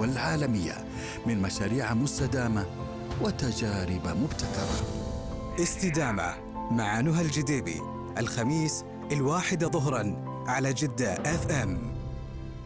والعالمية من مشاريع مستدامة وتجارب مبتكرة. استدامة مع نهى الجديبي، الخميس 1 ظهراً على جدة FM.